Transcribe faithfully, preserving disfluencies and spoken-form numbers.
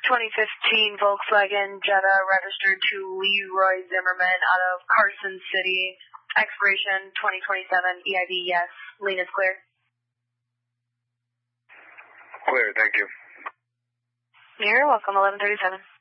twenty fifteen Volkswagen Jetta registered to Leroy Zimmerman out of Carson City. Expiration twenty twenty-seven. E I D yes. Lane is clear. Clear, thank you. You're welcome. eleven thirty-seven.